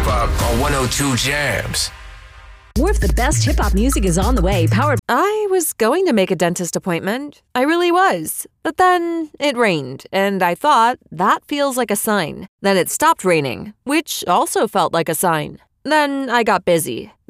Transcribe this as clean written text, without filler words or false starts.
hip hop on 102 Jams. More of the best hip-hop music is on the way, powered... I was going to make a dentist appointment. I really was. But then it rained, and I thought, that feels like a sign. Then it stopped raining, which also felt like a sign. Then I got busy.